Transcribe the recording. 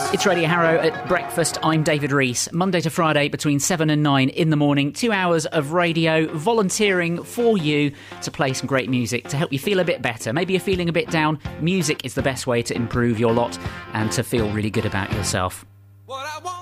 It's Radio Harrow at breakfast. I'm David Rees. Monday to Friday between 7 and 9 in the morning. 2 hours of radio, volunteering for you to play some great music to help you feel a bit better. Maybe you're feeling a bit down. Music is the best way to improve your lot and to feel really good about yourself.